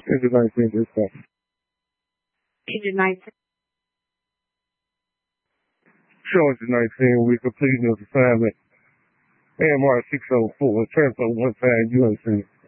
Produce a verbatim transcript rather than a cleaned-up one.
Agent nineteen, dispatch. Agent nineteen. Show Agent nineteen, we completing this assignment. A M R six oh four, transfer one five U S C.